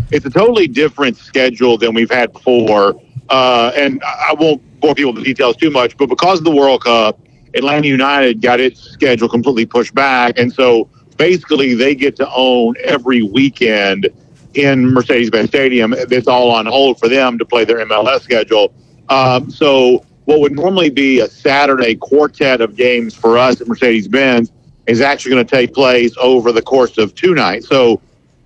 it's a totally different schedule than we've had before. And I won't bore people with the details too much, but because of the World Cup, Atlanta United got its schedule completely pushed back. And so basically they get to own every weekend in Mercedes-Benz Stadium. It's all on hold for them to play their MLS schedule. So what would normally be a Saturday quartet of games for us at Mercedes-Benz is actually going to take place over the course of 2 nights. So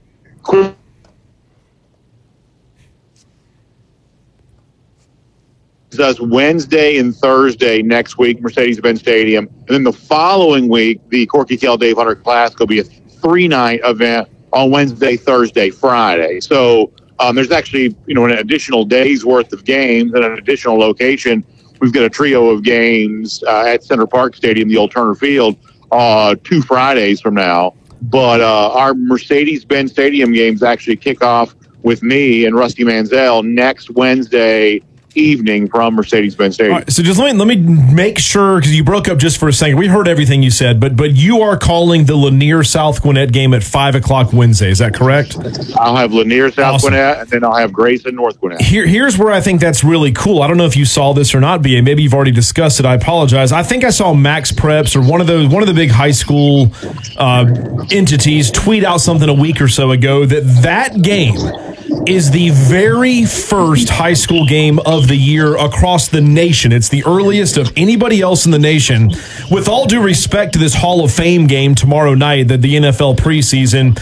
us Wednesday and Thursday next week, Mercedes-Benz Stadium. And then the following week, the Corky Kell Dave Hunter Classic will be a 3-night event on Wednesday, Thursday, Friday. So there's actually, an additional day's worth of games and an additional location. We've got a trio of games at Center Park Stadium, the old Turner Field, 2 Fridays from now. But our Mercedes-Benz Stadium games actually kick off with me and Rusty Manziel next Wednesday evening from Mercedes-Benz Stadium. All right, so just let me make sure, because you broke up just for a second. We heard everything you said, but you are calling the Lanier South Gwinnett game at 5:00 Wednesday. Is that correct? I'll have Lanier South Gwinnett, and then I'll have Grayson North Gwinnett. Here's where I think that's really cool. I don't know if you saw this or not, BA. Maybe you've already discussed it. I apologize. I think I saw Max Preps or one of the big high school entities tweet out something a week or so ago that game is the very first high school game of the year across the nation. It's the earliest of anybody else in the nation. With all due respect to this Hall of Fame game tomorrow night, the NFL preseason,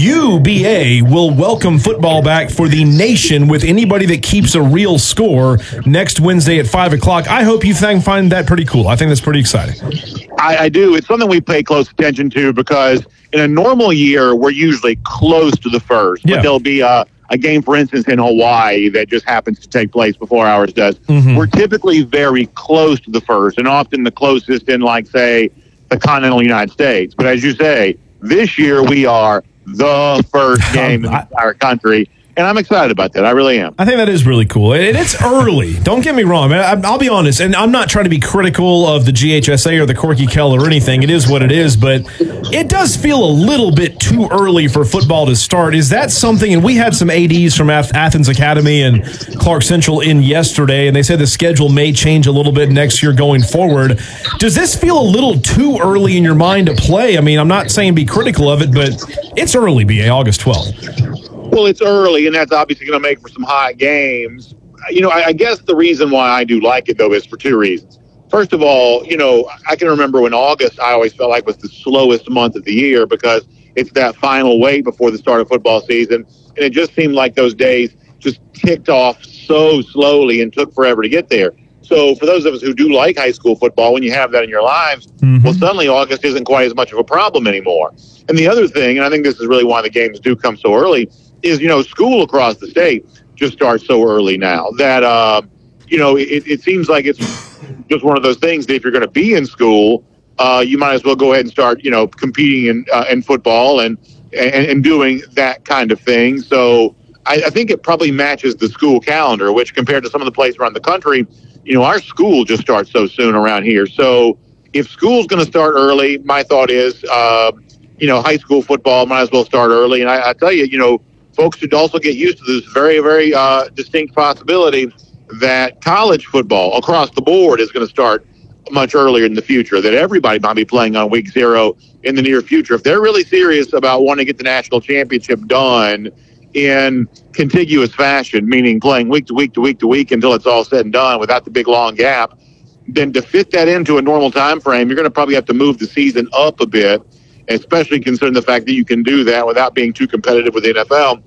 UBA will welcome football back for the nation with anybody that keeps a real score next Wednesday at 5:00. I hope you find that pretty cool. I think that's pretty exciting. I do. It's something we pay close attention to because in a normal year, we're usually close to the first. But there'll be a game, for instance, in Hawaii that just happens to take place before ours does. Mm-hmm. We're typically very close to the first, and often the closest in, say, the continental United States. But as you say, this year we are the first game in the entire country. And I'm excited about that. I really am. I think that is really cool. And it's early. Don't get me wrong. I'll be honest, and I'm not trying to be critical of the GHSA or the Corky Kell or anything. It is what it is, but it does feel a little bit too early for football to start. Is that something? And we had some ADs from Athens Academy and Clark Central in yesterday, and they said the schedule may change a little bit next year going forward. Does this feel a little too early in your mind to play? I mean, I'm not saying be critical of it, but it's early, BA, August 12th. Well, it's early, and that's obviously going to make for some hot games. I guess the reason why I do like it, though, is for 2 reasons. First of all, I can remember when August I always felt like was the slowest month of the year because it's that final wait before the start of football season, and it just seemed like those days just ticked off so slowly and took forever to get there. So for those of us who do like high school football, when you have that in your lives, well, suddenly August isn't quite as much of a problem anymore. And the other thing, and I think this is really why the games do come so early, is, school across the state just starts so early now that, it seems like it's just one of those things that if you're going to be in school, you might as well go ahead and start, competing in football and doing that kind of thing. So I think it probably matches the school calendar, which compared to some of the places around the country, our school just starts so soon around here. So if school's going to start early, my thought is, high school football might as well start early. And I tell you, folks should also get used to this very, very distinct possibility that college football across the board is going to start much earlier in the future, that everybody might be playing on week 0 in the near future. If they're really serious about wanting to get the national championship done in contiguous fashion, meaning playing week to week to week to week until it's all said and done without the big long gap, then to fit that into a normal time frame, you're going to probably have to move the season up a bit, especially considering the fact that you can do that without being too competitive with the NFL.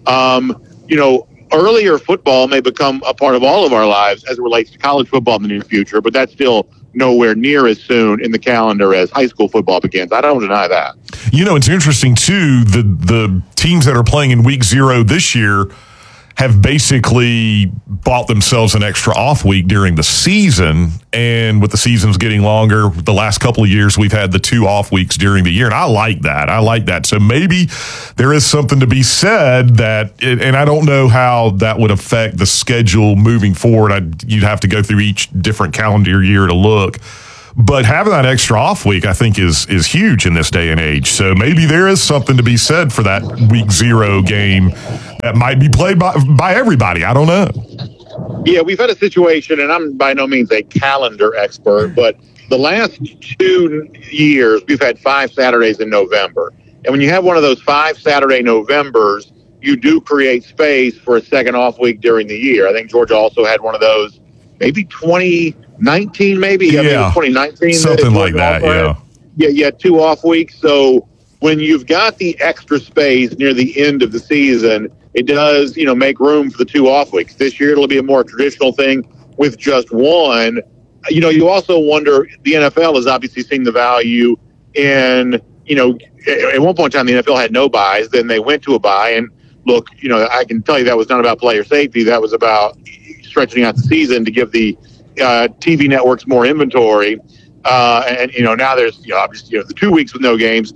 Earlier football may become a part of all of our lives as it relates to college football in the near future, but that's still nowhere near as soon in the calendar as high school football begins. I don't deny that. It's interesting, too, the teams that are playing in week 0 this year have basically bought themselves an extra off week during the season. And with the seasons getting longer, the last couple of years, we've had the 2 off weeks during the year. And I like that. So maybe there is something to be said and I don't know how that would affect the schedule moving forward. You'd have to go through each different calendar year to look. But having that extra off week, I think, is huge in this day and age. So maybe there is something to be said for that week 0 game that might be played by everybody. I don't know. Yeah, we've had a situation, and I'm by no means a calendar expert, but the last 2 years, we've had 5 Saturdays in November. And when you have one of those 5 Saturday Novembers, you do create space for a second off week during the year. I think Georgia also had one of those, maybe 2019, maybe? Yeah, I mean, 2019. Something like that, yeah. Yeah, you had 2 off weeks. So when you've got the extra space near the end of the season, it does, make room for the 2 off weeks. This year, it'll be a more traditional thing with just 1. You also wonder, the NFL has obviously seen the value in, at one point in time, the NFL had no buys. Then they went to a buy. And look, I can tell you that was not about player safety. That was about stretching out the season to give the TV networks more inventory. And now there's, obviously, the 2 weeks with no games.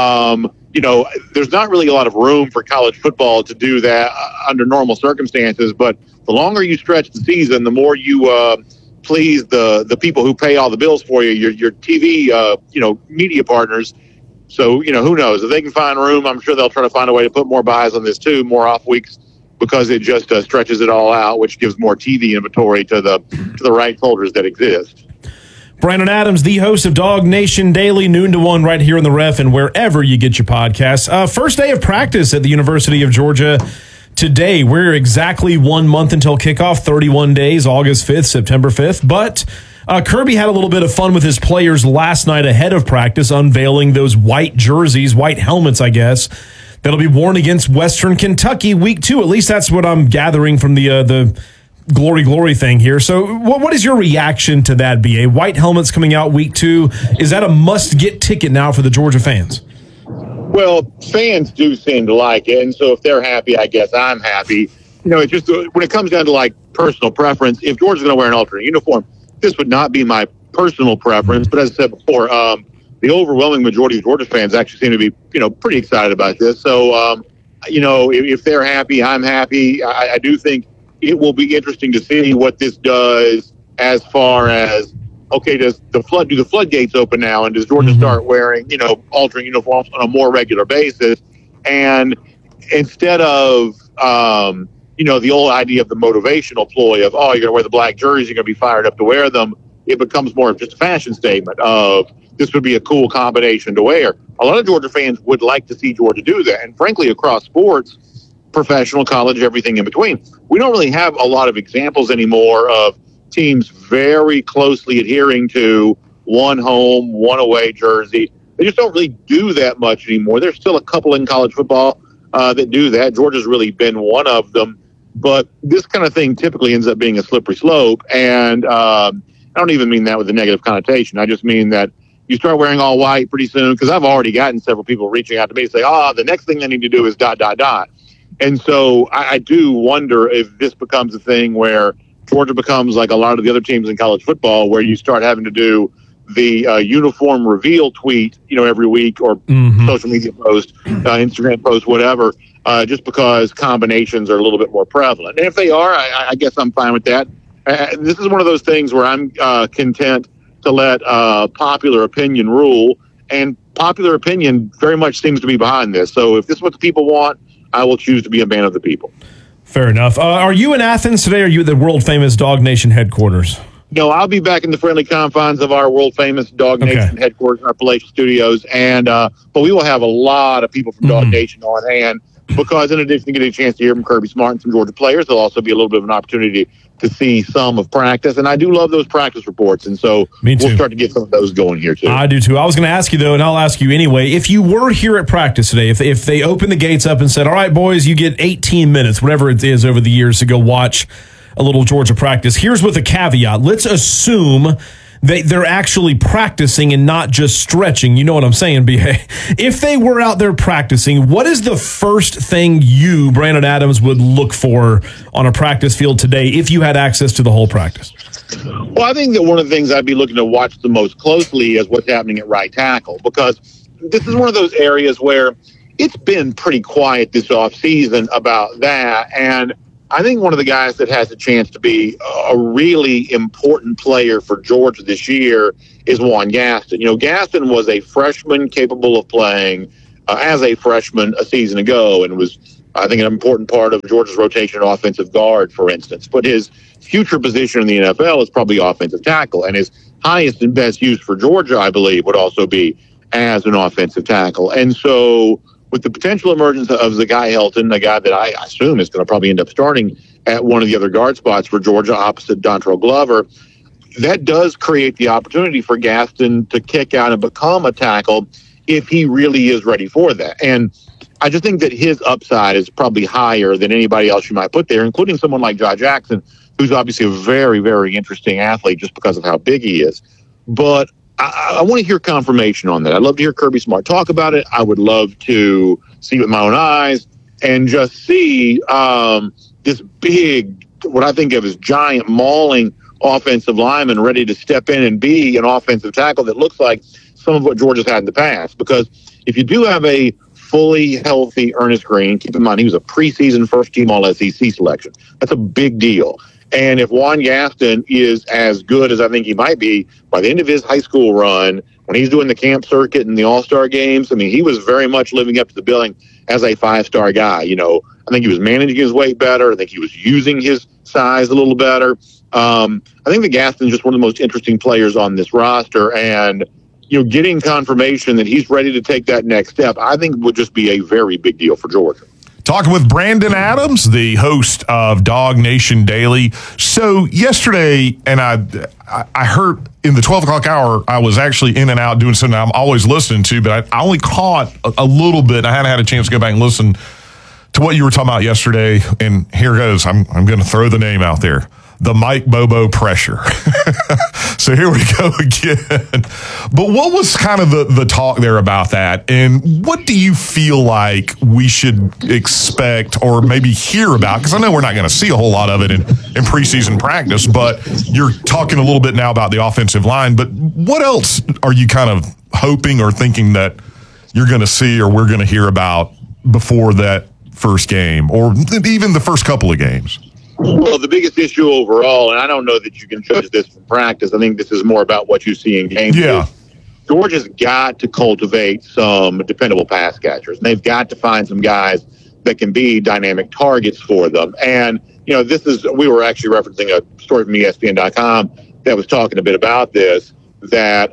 There's not really a lot of room for college football to do that under normal circumstances. But the longer you stretch the season, the more you please the people who pay all the bills for you, your TV, media partners. So, who knows? If they can find room, I'm sure they'll try to find a way to put more buys on this too, more off weeks, because it just stretches it all out, which gives more TV inventory to the rights holders that exist. Brandon Adams, the host of Dog Nation Daily, noon to 1 right here in the Ref and wherever you get your podcasts. First day of practice at the University of Georgia today. We're exactly 1 month until kickoff, 31 days, August 5th, September 5th. But Kirby had a little bit of fun with his players last night ahead of practice, unveiling those white jerseys, white helmets, I guess, that'll be worn against Western Kentucky week 2. At least that's what I'm gathering from the glory thing here. So what is your reaction to that, BA? White helmets coming out week 2. Is that a must-get ticket now for the Georgia fans? Well, fans do seem to like it, and so if they're happy, I guess I'm happy. It's just when it comes down to personal preference, if Georgia's going to wear an alternate uniform, this would not be my personal preference. But as I said before, the overwhelming majority of Georgia fans actually seem to be, pretty excited about this. So, if they're happy, I'm happy. I do think it will be interesting to see what this does as far as, okay, do the floodgates open now, and does Georgia start wearing, alternate uniforms on a more regular basis? And instead of, the old idea of the motivational ploy of, oh, you're going to wear the black jersey, you're going to be fired up to wear them, it becomes more of just a fashion statement of this would be a cool combination to wear. A lot of Georgia fans would like to see Georgia do that. And frankly, across sports, professional, college, everything in between, we don't really have a lot of examples anymore of teams very closely adhering to one home, one away jersey. They just don't really do that much anymore. There's still a couple in college football that do that. Georgia's really been one of them. But this kind of thing typically ends up being a slippery slope. And I don't even mean that with a negative connotation. I just mean that you start wearing all white pretty soon, because I've already gotten several people reaching out to me and say, the next thing they need to do is ... And so I do wonder if this becomes a thing where Georgia becomes like a lot of the other teams in college football, where you start having to do the uniform reveal tweet, every week, or social media post, Instagram post, whatever, just because combinations are a little bit more prevalent. And if they are, I guess I'm fine with that. This is one of those things where I'm content to let popular opinion rule, and popular opinion very much seems to be behind this. So if this is what the people want, I will choose to be a man of the people. Fair enough. Are you in Athens today, or are you at the world-famous Dog Nation headquarters? No, I'll be back in the friendly confines of our world-famous Dog Nation headquarters in our Palatial Studios. And but we will have a lot of people from Dog Nation on hand, because in addition to getting a chance to hear from Kirby Smart and some Georgia players, there'll also be a little bit of an opportunity to see some of practice. And I do love those practice reports. And so we'll start to get some of those going here, too. I do, too. I was going to ask you, though, and I'll ask you anyway, if you were here at practice today, if they opened the gates up and said, all right, boys, you get 18 minutes, whatever it is over the years, to go watch a little Georgia practice. Here's with a caveat. Let's assume they're actually practicing and not just stretching. You know what I'm saying, B.A.? If they were out there practicing, what is the first thing you, Brandon Adams, would look for on a practice field today if you had access to the whole practice? Well, I think that one of the things I'd be looking to watch the most closely is what's happening at right tackle, because this is one of those areas where it's been pretty quiet this offseason about that. And I think one of the guys that has a chance to be a really important player for Georgia this year is Juan Gaston. You know, Gaston was a freshman capable of playing as a freshman a season ago and was, I think, an important part of Georgia's rotation at offensive guard, for instance. But his future position in the NFL is probably offensive tackle, and his highest and best use for Georgia, I believe, would also be as an offensive tackle. And so with the potential emergence of Zakai Helton, a guy that I assume is going to probably end up starting at one of the other guard spots for Georgia opposite Dontrell Glover, that does create the opportunity for Gaston to kick out and become a tackle if he really is ready for that. And I just think that his upside is probably higher than anybody else you might put there, including someone like Jai Jackson, who's obviously a very, very interesting athlete just because of how big he is. But I want to hear confirmation on that. I'd love to hear Kirby Smart talk about it. I would love to see with my own eyes and just see this big, what I think of as giant, mauling offensive lineman ready to step in and be an offensive tackle that looks like some of what Georgia's had in the past. Because if you do have a fully healthy Ernest Green, keep in mind he was a preseason first-team All-SEC selection. That's a big deal. And if Juan Gaston is as good as I think he might be by the end of his high school run, when he's doing the camp circuit and the all-star games, I mean, he was very much living up to the billing as a five-star guy. You know, I think he was managing his weight better. I think he was using his size a little better. I think that Gaston's just one of the most interesting players on this roster. And, you know, getting confirmation that he's ready to take that next step, I think would just be a very big deal for Georgia. Talking with Brandon Adams, the host of Dog Nation Daily. So yesterday, and I heard in the 12 o'clock hour, I was actually in and out doing something I'm always listening to, but I only caught a little bit. I hadn't had a chance to go back and listen to what you were talking about yesterday. And here goes. I'm going to throw the name out there. The Mike Bobo pressure. So here we go again. But what was kind of the talk there about that? And what do you feel like we should expect or maybe hear about? Because I know we're not going to see a whole lot of it in preseason practice, but you're talking a little bit now about the offensive line. But what else are you kind of hoping or thinking that you're going to see or we're going to hear about before that first game or even the first couple of games? Well, the biggest issue overall, and I don't know that you can judge this from practice, I think this is more about what you see in games. Yeah. Georgia's got to cultivate some dependable pass catchers. And they've got to find some guys that can be dynamic targets for them. And, you know, we were actually referencing a story from ESPN.com that was talking a bit about this, that,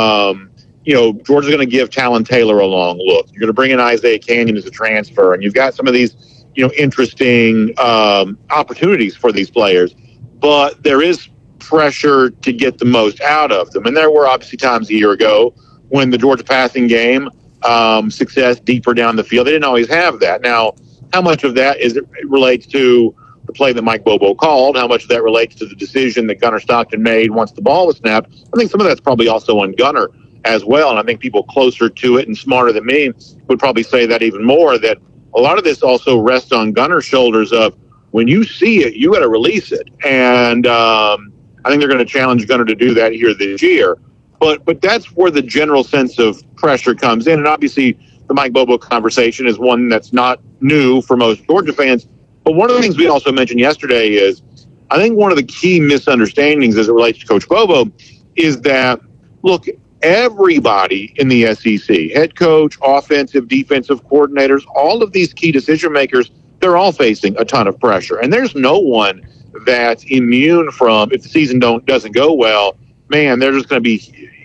you know, Georgia's going to give Talon Taylor a long look. You're going to bring in Isaiah Canyon as a transfer, and you've got some of these, you know, interesting opportunities for these players, but there is pressure to get the most out of them. And there were obviously times a year ago when the Georgia passing game success deeper down the field, they didn't always have that. Now, how much of that relates to the play that Mike Bobo called? How much of that relates to the decision that Gunnar Stockton made once the ball was snapped? I think some of that's probably also on Gunnar as well. And I think people closer to it and smarter than me would probably say that even more, that a lot of this also rests on Gunnar's shoulders of when you see it, you got to release it. And I think they're going to challenge Gunnar to do that here this year. But that's where the general sense of pressure comes in. And obviously the Mike Bobo conversation is one that's not new for most Georgia fans. But one of the things we also mentioned yesterday is I think one of the key misunderstandings as it relates to Coach Bobo is that, look, everybody in the SEC, head coach, offensive, defensive coordinators, all of these key decision makers, they're all facing a ton of pressure. And there's no one that's immune from, if the season doesn't go well, man, they're just going to be,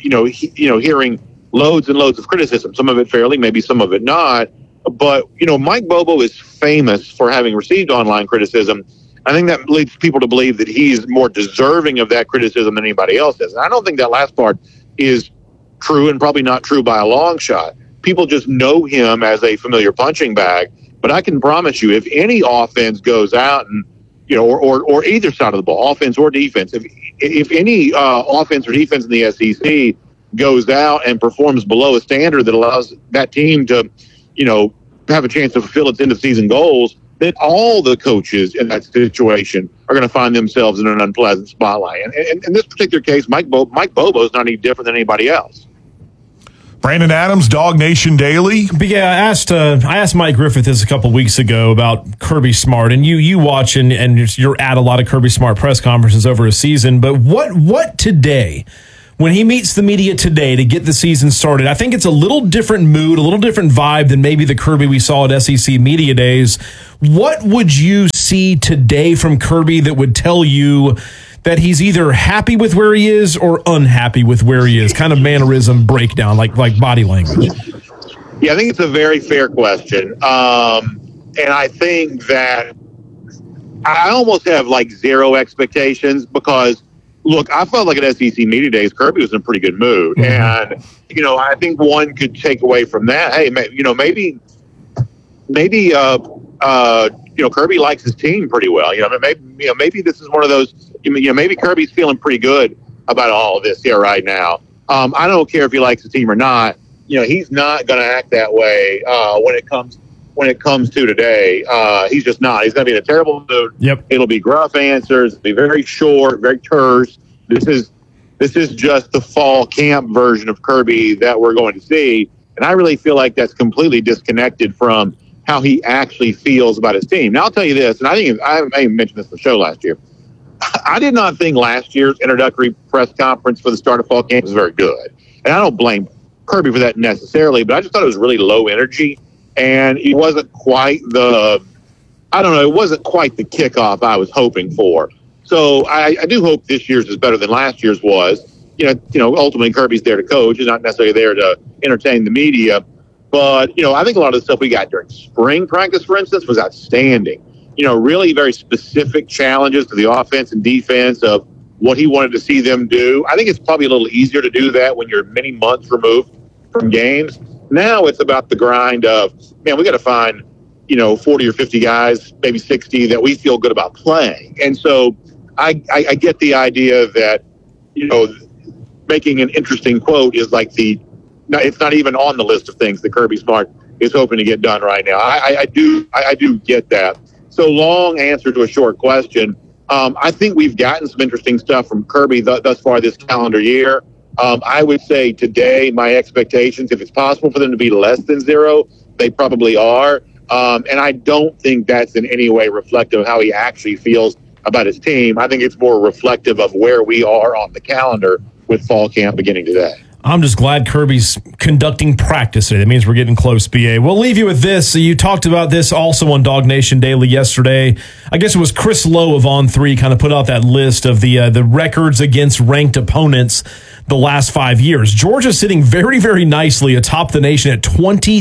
hearing loads and loads of criticism, some of it fairly, maybe some of it not. But, Mike Bobo is famous for having received online criticism. I think that leads people to believe that he's more deserving of that criticism than anybody else is. And I don't think that last part is true and probably not true by a long shot. People just know him as a familiar punching bag. But I can promise you, if any offense goes out and, or either side of the ball, offense or defense, if any offense or defense in the SEC goes out and performs below a standard that allows that team to, have a chance to fulfill its end of season goals, then all the coaches in that situation are going to find themselves in an unpleasant spotlight. And in this particular case, Mike Bobo is not any different than anybody else. Brandon Adams, Dog Nation Daily. But yeah, I asked Mike Griffith this a couple weeks ago about Kirby Smart, and you watch and you're at a lot of Kirby Smart press conferences over a season. But what today, when he meets the media today to get the season started, I think it's a little different mood, a little different vibe than maybe the Kirby we saw at SEC Media Days. What would you see today from Kirby that would tell you that he's either happy with where he is or unhappy with where he is? Kind of mannerism breakdown, like body language. Yeah, I think it's a very fair question. And I think that I almost have like zero expectations because, look, I felt like at SEC Media Days, Kirby was in a pretty good mood. Mm-hmm. And, I think one could take away from that, hey, maybe Kirby likes his team pretty well. Maybe this is one of those. Maybe Kirby's feeling pretty good about all of this here right now. I don't care if he likes the team or not. He's not going to act that way when it comes to today. He's just not. He's going to be in a terrible mood. Yep. It'll be gruff answers. It'll be very short, very terse. This is just the fall camp version of Kirby that we're going to see, and I really feel like that's completely disconnected from how he actually feels about his team. Now, I'll tell you this, and I may have mentioned this in the show last year. I did not think last year's introductory press conference for the start of fall camp was very good. And I don't blame Kirby for that necessarily, but I just thought it was really low energy. And it wasn't quite it wasn't quite the kickoff I was hoping for. So I do hope this year's is better than last year's was. Ultimately Kirby's there to coach. He's not necessarily there to entertain the media. But, I think a lot of the stuff we got during spring practice, for instance, was outstanding. Really very specific challenges to the offense and defense of what he wanted to see them do. I think it's probably a little easier to do that when you're many months removed from games. Now it's about the grind of, man, we got to find, 40 or 50 guys, maybe 60 that we feel good about playing. And so I get the idea that, making an interesting quote is like it's not even on the list of things that Kirby Smart is hoping to get done right now. I do get that. So long answer to a short question. I think we've gotten some interesting stuff from Kirby thus far this calendar year. I would say today my expectations, if it's possible for them to be less than zero, they probably are. And I don't think that's in any way reflective of how he actually feels about his team. I think it's more reflective of where we are on the calendar with fall camp beginning today. I'm just glad Kirby's conducting practice today. That means we're getting close, BA. We'll leave you with this. So you talked about this also on Dog Nation Daily yesterday. I guess it was Chris Lowe of On3 kind of put out that list of the records against ranked opponents the last 5 years. Georgia sitting very, very nicely atop the nation at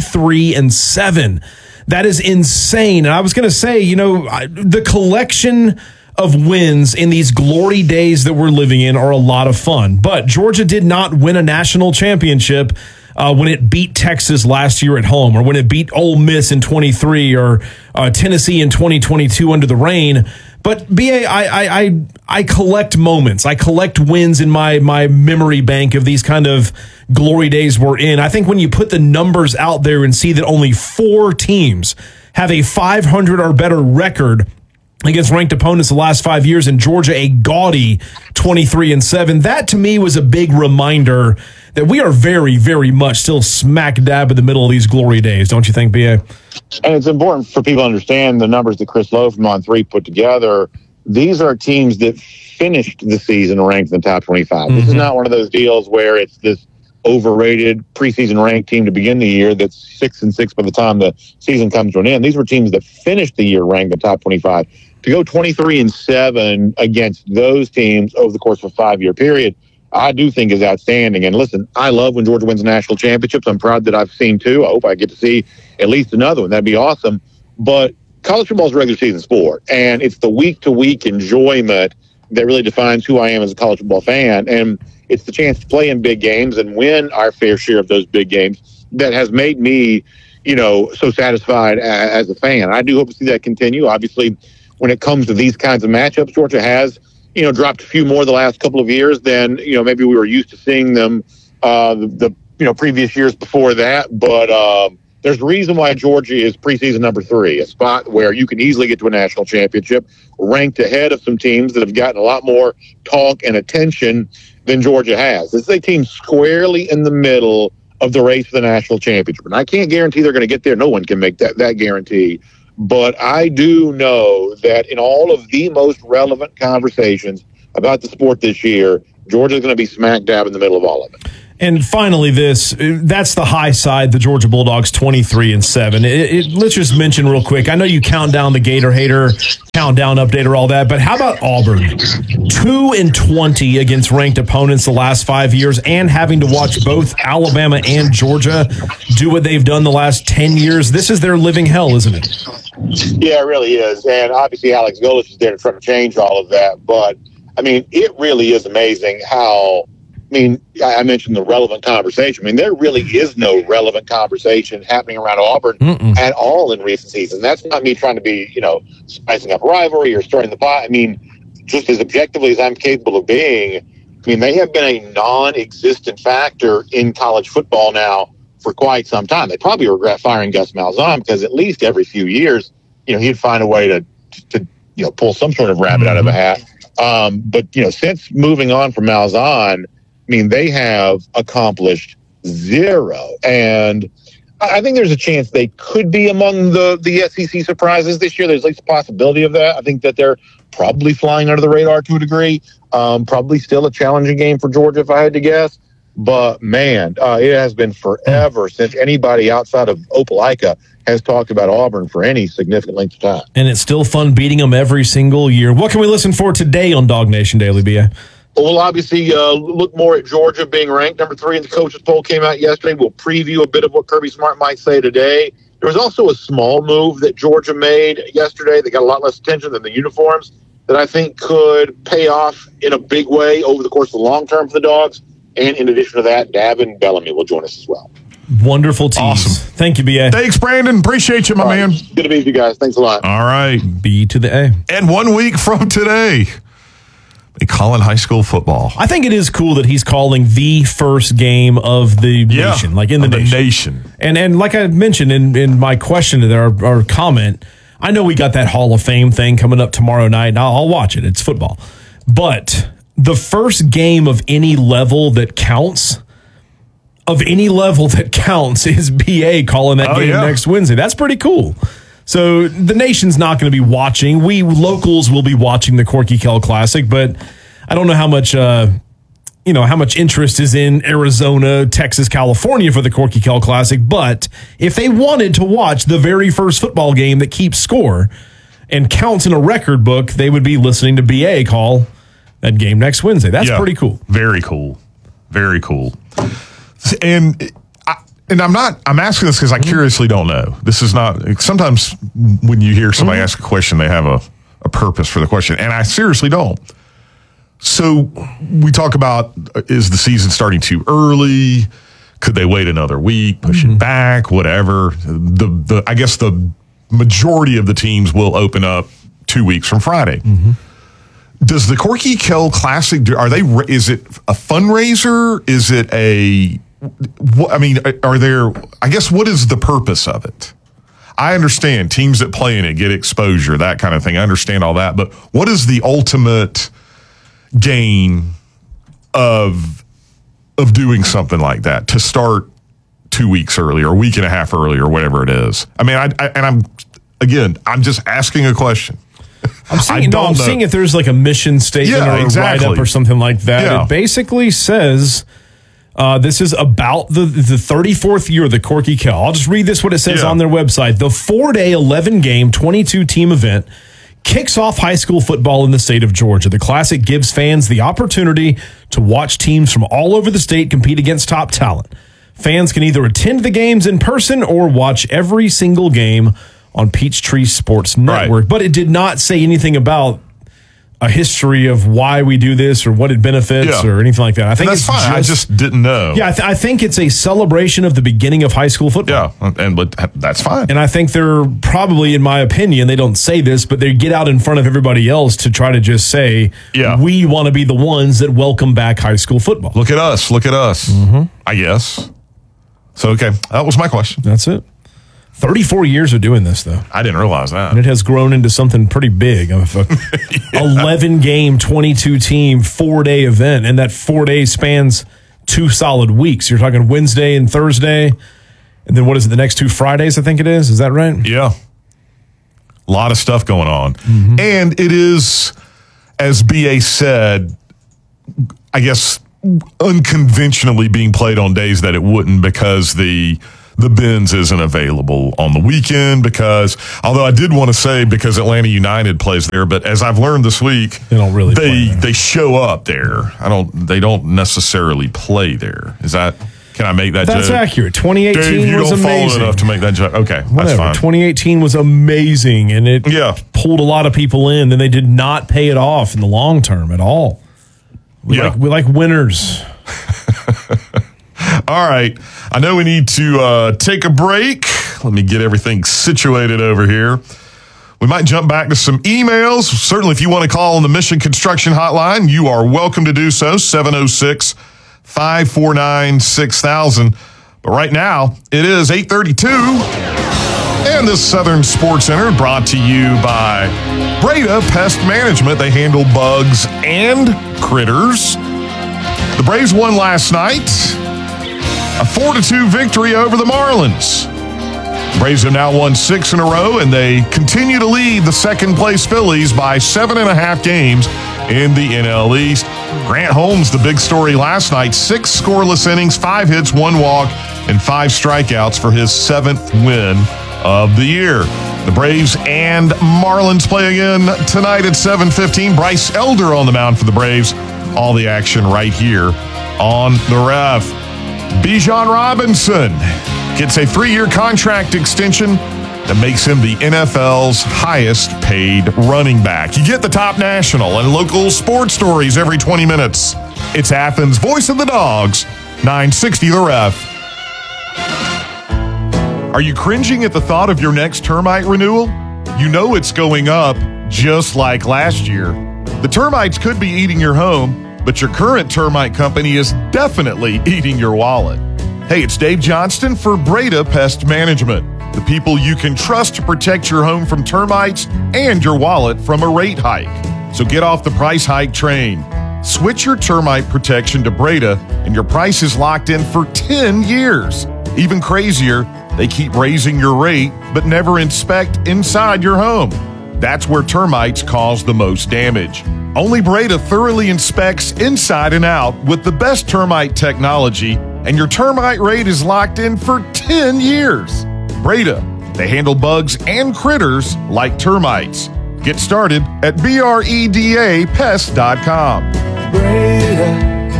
23-7. That is insane. And I was going to say, the collection of wins in these glory days that we're living in are a lot of fun. But Georgia did not win a national championship when it beat Texas last year at home, or when it beat Ole Miss in 23, or Tennessee in 2022 under the rain. But BA, I collect moments. I collect wins in my memory bank of these kind of glory days we're in. I think when you put the numbers out there and see that only 4 teams have a 500 or better record against ranked opponents the last 5 years, and Georgia a gaudy 23-7. That to me was a big reminder that we are very, very much still smack dab in the middle of these glory days. Don't you think, BA? And it's important for people to understand the numbers that Chris Lowe from On3 put together. These are teams that finished the season ranked in the top 25. Mm-hmm. This is not one of those deals where it's this overrated preseason ranked team to begin the year that's 6-6 by the time the season comes to an end. These were teams that finished the year ranked in the top 25. To go 23-7 against those teams over the course of a 5-year period, I do think is outstanding. And listen, I love when Georgia wins national championships. I'm proud that I've seen 2. I hope I get to see at least another one. That'd be awesome. But college football is a regular season sport, and it's the week-to-week enjoyment that really defines who I am as a college football fan. And it's the chance to play in big games and win our fair share of those big games that has made me, so satisfied as a fan. I do hope to see that continue. Obviously, when it comes to these kinds of matchups, Georgia has, dropped a few more the last couple of years than, maybe we were used to seeing them the previous years before that. But there's a reason why Georgia is preseason number 3, a spot where you can easily get to a national championship, ranked ahead of some teams that have gotten a lot more talk and attention than Georgia has. This is a team squarely in the middle of the race for the national championship. And I can't guarantee they're going to get there. No one can make that guarantee. But I do know that in all of the most relevant conversations about the sport this year, Georgia's going to be smack dab in the middle of all of it. And finally, that's the high side, the Georgia Bulldogs 23-7. Let's just mention real quick. I know you count down the Gator hater, countdown updater, all that, but how about Auburn? 2-20 against ranked opponents the last 5 years, and having to watch both Alabama and Georgia do what they've done the last 10 years. This is their living hell, isn't it? Yeah, it really is. And obviously Alex Golesh is there to try to change all of that. But, I mean, it really is amazing how – I mean, I mentioned the relevant conversation. I mean, there really is no relevant conversation happening around Auburn at all in recent seasons. That's not me trying to be, spicing up rivalry or stirring the pot. I mean, just as objectively as I'm capable of being, I mean, they have been a non-existent factor in college football now for quite some time. They probably regret firing Gus Malzahn because at least every few years, he'd find a way to pull some sort of rabbit out of a hat. But since moving on from Malzahn, I mean, they have accomplished zero. And I think there's a chance they could be among the SEC surprises this year. There's at least a possibility of that. I think that they're probably flying under the radar to a degree. Probably still a challenging game for Georgia, if I had to guess. But, man, it has been forever since anybody outside of Opelika has talked about Auburn for any significant length of time. And it's still fun beating them every single year. What can we listen for today on Dog Nation Daily, B.A.? We'll obviously look more at Georgia being ranked number 3 in the coaches poll. Came out yesterday. We'll preview a bit of what Kirby Smart might say today. There was also a small move that Georgia made yesterday that got a lot less attention than the uniforms that I think could pay off in a big way over the course of the long term for the Dogs. And in addition to that, Davin Bellamy will join us as well. Wonderful tease. Awesome. Thank you, B.A. Thanks, Brandon. Appreciate you, my man. Good to be with you guys. Thanks a lot. All right. B to the A. And 1 week from today, they call in high school football. I think it is cool that he's calling the first game of the nation, like in the nation. And like I mentioned in my question to there, our comment, I know we got that Hall of Fame thing coming up tomorrow night, and I'll watch it. It's football. But the first game of any level that counts, is BA calling that game next Wednesday. That's pretty cool. So the nation's not going to be watching. We locals will be watching the Corky Kell Classic, but I don't know how much how much interest is in Arizona, Texas, California for the Corky Kell Classic. But if they wanted to watch the very first football game that keeps score and counts in a record book, they would be listening to BA call that game next Wednesday. That's pretty cool. Very cool. Very cool. And I'm asking this because I curiously don't know. This is not, sometimes when you hear somebody ask a question, they have a purpose for the question. And I seriously don't. So we talk about, is the season starting too early? Could they wait another week, push it back, whatever? I guess the majority of the teams will open up 2 weeks from Friday. Does the Corky Kell Classic, is it a fundraiser? Is it what is the purpose of it? I understand teams that play in it get exposure, that kind of thing. I understand all that. But what is the ultimate gain of doing something like that to start 2 weeks early or a week and a half early or whatever it is? I mean, I'm just asking a question. I'm seeing if there's like a mission statement or a write-up or something like that. Yeah. It basically says this is about the 34th year of the Corky Kell. I'll just read this, what it says on their website. The 4-day, 11-game, 22-team event kicks off high school football in the state of Georgia. The Classic gives fans the opportunity to watch teams from all over the state compete against top talent. Fans can either attend the games in person or watch every single game on Peachtree Sports Network. Right. But it did not say anything about a history of why we do this or what it benefits or anything like that. I think that's fine. I just didn't know. Yeah, I think it's a celebration of the beginning of high school football. Yeah, but that's fine. And I think they're probably, in my opinion, they don't say this, but they get out in front of everybody else to try to just say, we want to be the ones that welcome back high school football. Look at us. I guess. So, okay, that was my question. That's it. 34 years of doing this, though. I didn't realize that. And it has grown into something pretty big. 11-game, 22-team, 4-day event. And that 4 days spans 2 solid weeks. You're talking Wednesday and Thursday, and then what is it, the next 2 Fridays, I think it is? Is that right? Yeah. A lot of stuff going on. And it is, as BA said, I guess unconventionally being played on days that it wouldn't, because the Benz isn't available on the weekend, because although I did want to say because Atlanta United plays there, but as I've learned this week, they don't really play there. They show up there. They don't necessarily play there. Is that, can I make that joke? That's accurate. 2018 Dave, you was don't amazing. follow enough to make that joke. Okay, Whatever. that's fine. 2018 was amazing, and it pulled a lot of people in, and they did not pay it off in the long term at all. We like winners. All right. I know we need to take a break. Let me get everything situated over here. We might jump back to some emails. Certainly, if you want to call on the Mission Construction Hotline, you are welcome to do so, 706-549-6000. But right now, it is 8:32. And this Southern Sports Center brought to you by Breda Pest Management. They handle bugs and critters. The Braves won last night. A 4-2 victory over the Marlins. Braves have now won 6 in a row, and they continue to lead the second-place Phillies by 7.5 games in the NL East. Grant Holmes, the big story last night, 6 scoreless innings, 5 hits, 1 walk, and 5 strikeouts for his 7th win of the year. The Braves and Marlins play again tonight at 7:15. Bryce Elder on the mound for the Braves. All the action right here on the Ref. Bijan Robinson gets a 3-year contract extension that makes him the NFL's highest paid running back. You get the top national and local sports stories every 20 minutes. It's Athens' voice of the Dogs, 960 The Ref. Are you cringing at the thought of your next termite renewal? You know it's going up, just like last year. The termites could be eating your home, but your current termite company is definitely eating your wallet. Hey, it's Dave Johnston for Breda Pest Management, the people you can trust to protect your home from termites and your wallet from a rate hike. So get off the price hike train. Switch your termite protection to Breda, and your price is locked in for 10 years. Even crazier, they keep raising your rate, but never inspect inside your home. That's where termites cause the most damage. Only Breda thoroughly inspects inside and out with the best termite technology, and your termite rate is locked in for 10 years. Breda, they handle bugs and critters like termites. Get started at BREDAPest.com. Breda,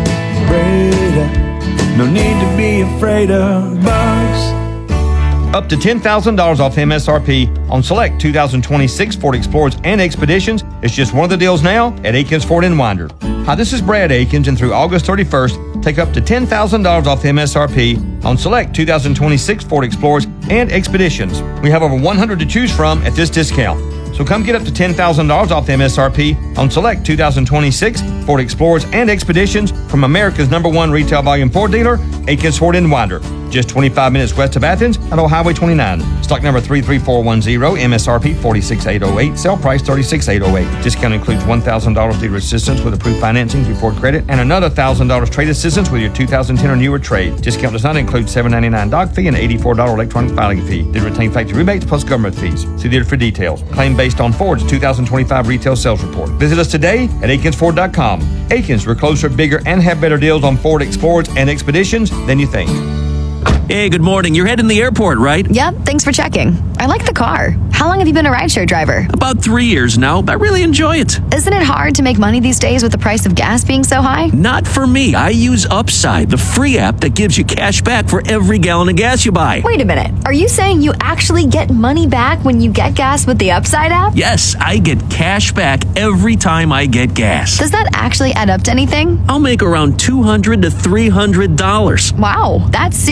no need to be afraid of bugs. Up to $10,000 off MSRP on select 2026 Ford Explorers and Expeditions. It's just one of the deals now at Akins Ford in Winder. Hi, this is Brad Akins, and through August 31st, take up to $10,000 off MSRP on select 2026 Ford Explorers and Expeditions. We have over 100 to choose from at this discount. So come get up to $10,000 off the MSRP on select 2026 Ford Explorers and Expeditions from America's #1 retail volume Ford dealer, Akins Ford in Winder. Just 25 minutes west of Athens at Old Highway 29. Stock number 33410, MSRP 46808, sale price 36808. Discount includes $1,000 dealer assistance with approved financing through Ford Credit and another $1,000 trade assistance with your 2010 or newer trade. Discount does not include $7.99 doc fee and $84 electronic filing fee. They retain factory rebates plus government fees. See dealer for details. Claim based on Ford's 2025 retail sales report. Visit us today at AkinsFord.com. Akins, we're closer, bigger, and have better deals on Ford Explorers and Expeditions than you think. Hey, good morning. You're heading to the airport, right? Yep, thanks for checking. I like the car. How long have you been a rideshare driver? About 3 years now. I really enjoy it. Isn't it hard to make money these days with the price of gas being so high? Not for me. I use Upside, the free app that gives you cash back for every gallon of gas you buy. Wait a minute. Are you saying you actually get money back when you get gas with the Upside app? Yes, I get cash back every time I get gas. Does that actually add up to anything? I'll make around $200 to $300. Wow, that's serious extra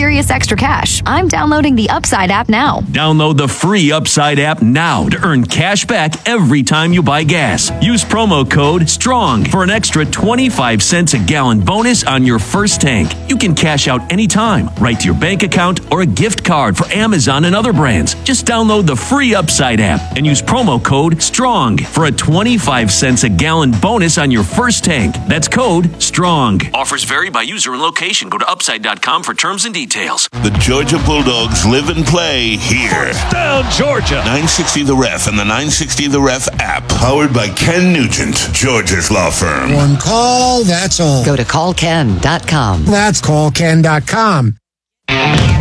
extra cash. I'm downloading the Upside app now. Download the free Upside app now to earn cash back every time you buy gas. Use promo code STRONG for an extra 25 cents a gallon bonus on your first tank. You can cash out anytime, right to your bank account or a gift card for Amazon and other brands. Just download the free Upside app and use promo code STRONG for a 25 cents a gallon bonus on your first tank. That's code STRONG. Offers vary by user and location. Go to upside.com for terms and details. The Georgia Bulldogs live and play here. Down, Georgia. 960 The Ref and the 960 The Ref app. Powered by Ken Nugent, Georgia's law firm. One call, that's all. Go to callken.com. That's callken.com.